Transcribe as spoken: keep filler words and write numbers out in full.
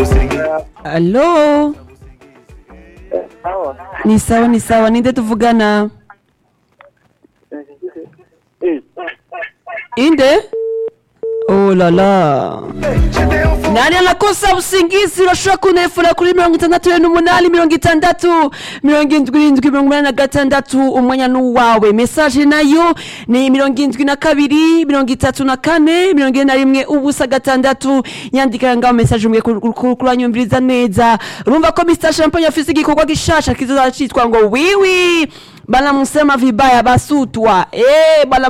Allo? Ni sawa ni sawa, ninde tuvugana? Inde? Oh la la. Nani anakosa usingizi urashobora kunefura kuri mirongo itandatu n'umunani mirongo itandatu mirongo indwi indwi mirongo umunani na gatandatu umwanya n'uwawe. Message nayo ni mirongo indwi na kabiri mirongo itatu na kane mirongo ine na rimwe ubusa gatandatu. Yandika ngaho message umwe kuranyumviriza neza. Urumva ko mister Champagne afise igikorwa gishasha kizoza citwa ngo wiwi bana musema vibaya basutwa eh bana